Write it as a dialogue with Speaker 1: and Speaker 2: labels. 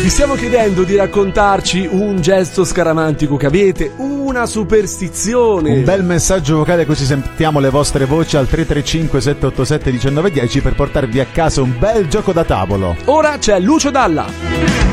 Speaker 1: Vi stiamo chiedendo di raccontarci un gesto scaramantico che avete, una superstizione.
Speaker 2: Un bel messaggio vocale, così sentiamo le vostre voci al 335 787 1910 per portarvi a casa un bel gioco da tavolo.
Speaker 1: Ora c'è Lucio Dalla.